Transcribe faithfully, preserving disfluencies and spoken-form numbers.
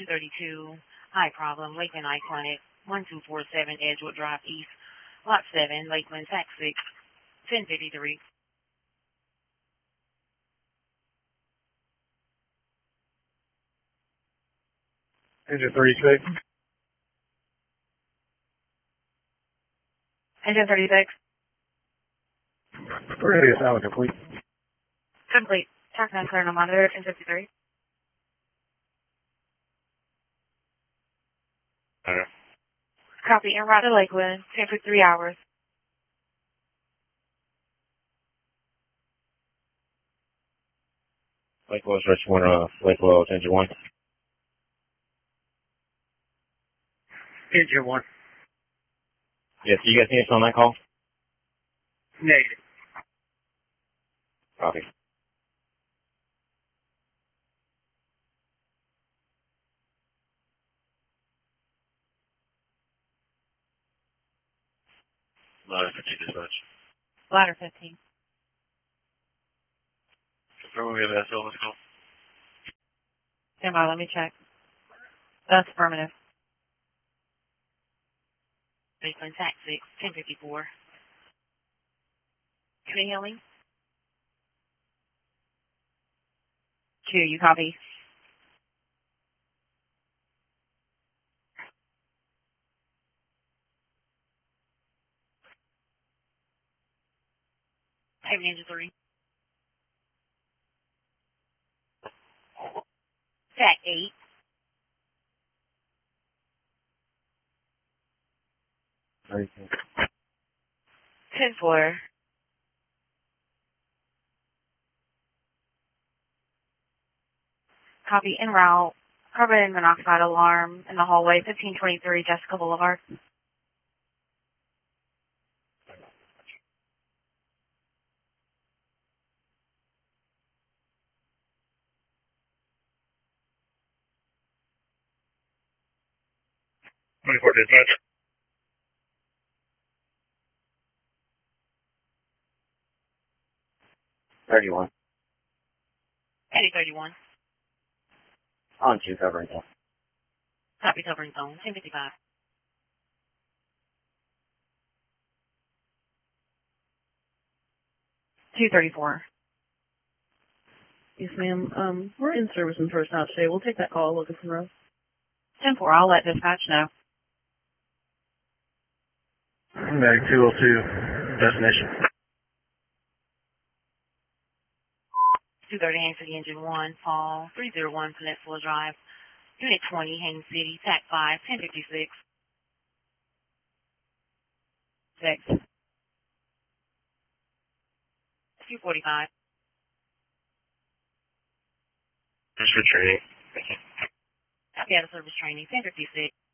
thirty-two, high problem, Lakeland Eye Clinic, one two four seven Edgewood Drive East, Lot seven, Lakeland, Tax six, ten fifty-three. Engine thirty-six. Engine thirty-six. Ready assignment complete. Complete. Tax nine clear, no monitor, ten fifty-three. Okay. Copy, en route to Lakeland, ten for three hours. Lakeland, stretch one, uh, Lakeland, engine one. Engine one. Yes, you guys need us on that call? Negative. Copy. Ladder fifteen dispatch. Ladder fifteen. Confirm we have S L on this call. Stand by, let me check. That's affirmative. Lakeland, Tax six, ten fifty-four. Can you hear me? Q, you copy? Haven engine three. Tac eight. thirty-six. ten four. Copy, en route. Carbon monoxide alarm in the hallway, fifteen twenty-three Jessica Boulevard. twenty-four dispatch. thirty-one. Eddie thirty-one. On two, covering zone. Copy, covering zone, ten fifty-five. two thirty-four. Yes, ma'am. Um, we're in service and first out today. We'll take that call, Lucas and Rose. ten four, I'll let dispatch know. Mag two oh two, destination. two thirty, Haines City Engine one, Paul, three oh one Peninsula Drive, Unit twenty, Haines City, Tac five, ten fifty-six. six. two forty-five. Just for training. Copy, out of service training, ten fifty-six.